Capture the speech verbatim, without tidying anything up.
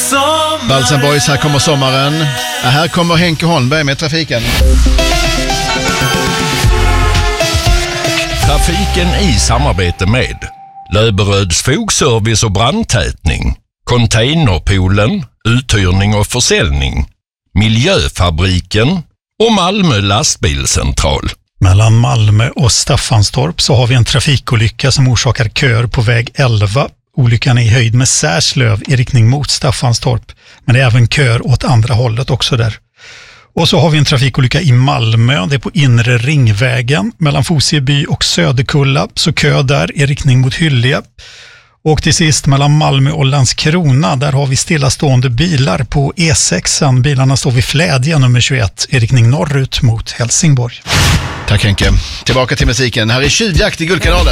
Balsen Boys, här kommer sommaren. Ja, här kommer Henke Holmberg med trafiken. Trafiken i samarbete med Löberöds fogservice och brandtätning, Containerpoolen, uthyrning och försäljning, Miljöfabriken och Malmö lastbilscentral. Mellan Malmö och Staffanstorp så har vi en trafikolycka som orsakar köer på väg elva. Olyckan är i höjd med Särslöv i riktning mot Staffanstorp. Men det är även köer åt andra hållet också där. Och så har vi en trafikolycka i Malmö. Det är på inre ringvägen mellan Fosieby och Söderkulla. Så kö där i riktning mot Hyllie. Och till sist mellan Malmö och Landskrona. Där har vi stillastående bilar på E sex. Bilarna står vid Flädja nummer tjugoett i riktning norrut mot Helsingborg. Tack Henke. Tillbaka till musiken. Här är Tjuvjakt i Guldkanalen.